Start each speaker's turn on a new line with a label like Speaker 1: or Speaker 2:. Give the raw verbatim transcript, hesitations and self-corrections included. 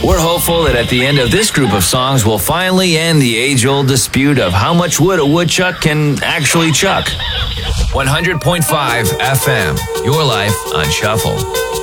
Speaker 1: We're hopeful that at the end of this group of songs, we'll finally end the age-old dispute of how much wood a woodchuck can actually chuck. one hundred point five F M, your life on Shuffle.